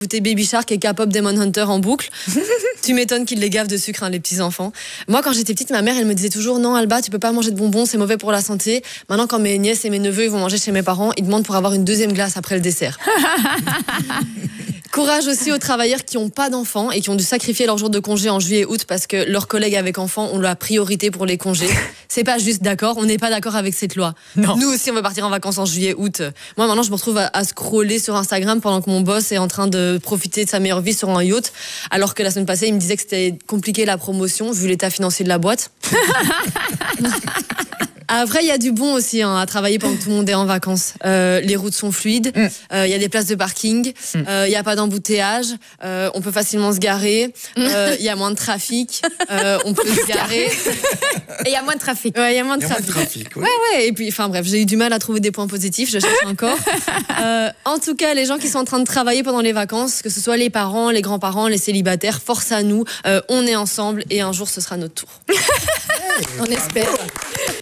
Écouter Baby Shark et K-pop Demon Hunter en boucle. Tu m'étonnes qu'ils les gavent de sucre, hein, les petits enfants. Moi, quand j'étais petite, ma mère, elle me disait toujours non, Alba, tu peux pas manger de bonbons, c'est mauvais pour la santé. Maintenant, quand mes nièces et mes neveux ils vont manger chez mes parents, ils demandent pour avoir une deuxième glace après le dessert. Courage aussi aux travailleurs qui n'ont pas d'enfants et qui ont dû sacrifier leur jour de congé en juillet et août parce que leurs collègues avec enfants ont la priorité pour les congés. C'est pas juste d'accord, on n'est pas d'accord avec cette loi. Non. Nous aussi, on veut partir en vacances en juillet, août. Moi, maintenant, je me retrouve à scroller sur Instagram pendant que mon boss est en train de profiter de sa meilleure vie sur un yacht, alors que la semaine passée, il me disait que c'était compliqué la promotion vu l'état financier de la boîte. Après, il y a du bon aussi hein, à travailler pendant que tout le monde est en vacances. Les routes sont fluides, il y a des places de parking, il n'y a pas d'embouteillage, on peut facilement se garer, il y a moins de trafic, on peut se garer. Et il y a moins de trafic. Ouais, il y a moins de trafic. Oui. Ouais. Et puis, enfin bref, j'ai eu du mal à trouver des points positifs, je cherche encore. En tout cas, les gens qui sont en train de travailler pendant les vacances, que ce soit les parents, les grands-parents, les célibataires, force à nous, on est ensemble et un jour ce sera notre tour. On espère.